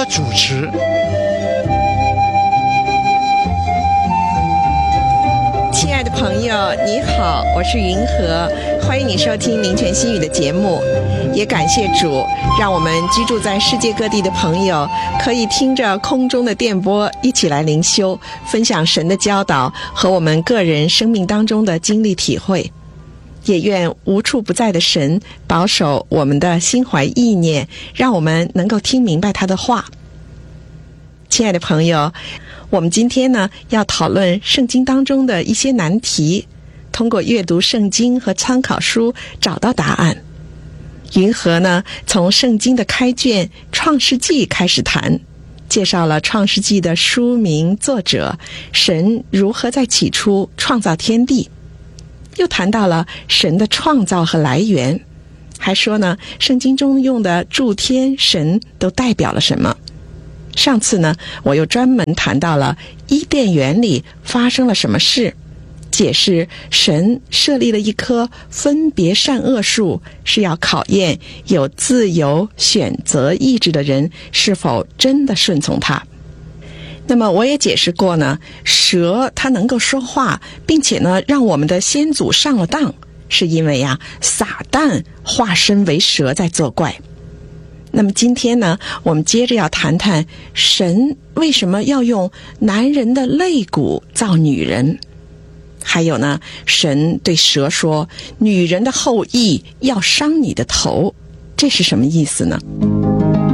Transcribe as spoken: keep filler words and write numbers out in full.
主持。 亲爱的朋友，你好，我是云和，欢迎你收听民权心语的节目。也感谢主，让我们居住在世界各地的朋友可以听着空中的电波一起来灵修，分享神的教导和我们个人生命当中的经历体会。也愿无处不在的神保守我们的心怀意念，让我们能够听明白他的话。亲爱的朋友，我们今天呢要讨论圣经当中的一些难题，通过阅读圣经和参考书找到答案。云和呢从圣经的开卷创世纪开始谈，介绍了创世纪的书名、作者，神如何在起初创造天地，又谈到了神的创造和来源，还说呢圣经中用的诸天神都代表了什么。上次呢我又专门谈到了伊甸园里发生了什么事，解释神设立了一棵分别善恶树，是要考验有自由选择意志的人是否真的顺从他。那么我也解释过呢，蛇它能够说话，并且呢让我们的先祖上了当，是因为呀撒旦化身为蛇在作怪。那么今天呢我们接着要谈谈神为什么要用男人的肋骨造女人，还有呢神对蛇说女人的后裔要伤你的头，这是什么意思呢？